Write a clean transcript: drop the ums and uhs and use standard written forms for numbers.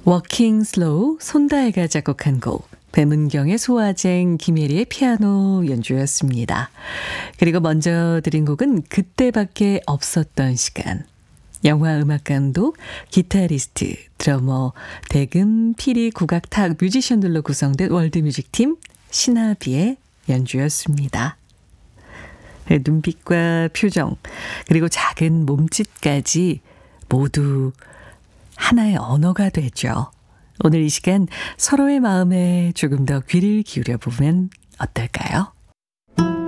워킹 슬로우 손다혜가 작곡한 곡, 배문경의 소화쟁, 김혜리의 피아노 연주였습니다. 그리고 먼저 들은 곡은 그때밖에 없었던 시간. 영화 음악감독, 기타리스트, 드러머, 대금, 피리, 국악, 탁 뮤지션들로 구성된 월드뮤직팀 신하비의 연주였습니다. 눈빛과 표정, 그리고 작은 몸짓까지 모두 하나의 언어가 되죠. 오늘 이 시간 서로의 마음에 조금 더 귀를 기울여 보면 어떨까요?